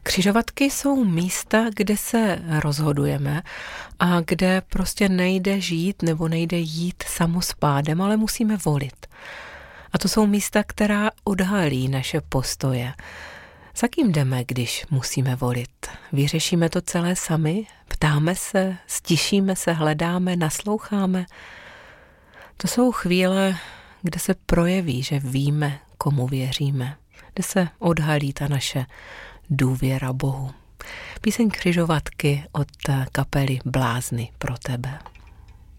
Křižovatky jsou místa, kde se rozhodujeme a kde prostě nejde žít nebo nejde jít samospádem, ale musíme volit. A to jsou místa, která odhalí naše postoje. Za kým jdeme, když musíme volit? Vyřešíme to celé sami? Ptáme se, stišíme se, hledáme, nasloucháme? To jsou chvíle, kde se projeví, že víme, komu věříme. Kde se odhalí ta naše důvěra Bohu. Píseň Křižovatky od kapely Blázni pro tebe.